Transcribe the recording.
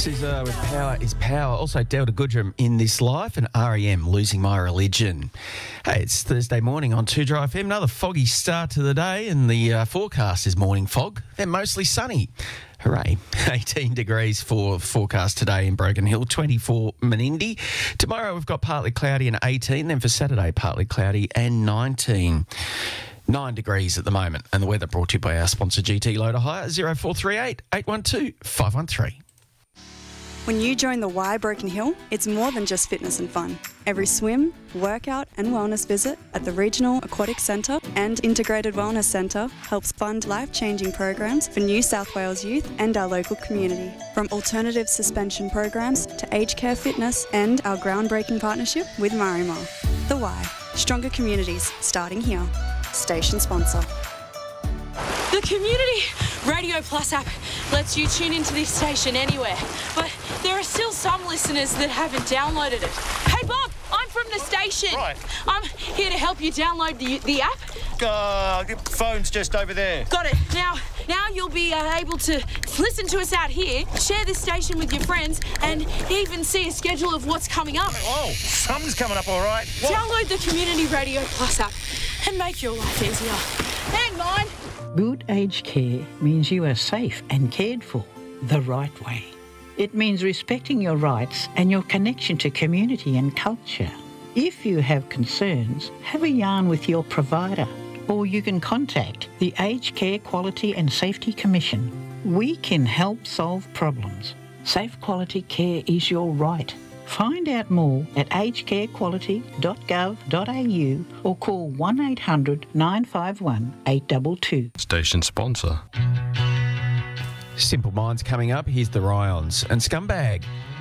SZA with Power is Power. Also, Delta Goodrum in This Life and REM Losing My Religion. Hey, it's Thursday morning on 2Dry FM. Another foggy start to the day, and the forecast is morning fog. They're mostly sunny. Hooray. 18 degrees for forecast today in Broken Hill, 24 Menindee. Tomorrow we've got partly cloudy and 18, then for Saturday partly cloudy and 19. 9 degrees at the moment, and the weather brought to you by our sponsor GT Loader Hire, 0438 812 513. When you join the Y Broken Hill, it's more than just fitness and fun. Every swim, workout and wellness visit at the Regional Aquatic Centre and Integrated Wellness Centre helps fund life-changing programs for New South Wales youth and our local community. From alternative suspension programs to aged care fitness and our groundbreaking partnership with Marimar. The Y, stronger communities starting here. Station sponsor. The Community Radio Plus app lets you tune into this station anywhere, but there are still some listeners that haven't downloaded it. Hey Bob, I'm from the station. Right. I'm here to help you download the app. The phone's just over there. Got it. Now you'll be able to listen to us out here, share this station with your friends, and even see a schedule of what's coming up. Oh, something's coming up all right. What? Download the Community Radio Plus app and make your life easier. And mine. Good aged care means you are safe and cared for the right way. It means respecting your rights and your connection to community and culture. If you have concerns, have a yarn with your provider, or you can contact the Aged Care Quality and Safety Commission. We can help solve problems. Safe quality care is your right. Find out more at agedcarequality.gov.au or call 1800 951 822. Station sponsor. Simple Minds coming up. Here's the Ryons and Scumbag.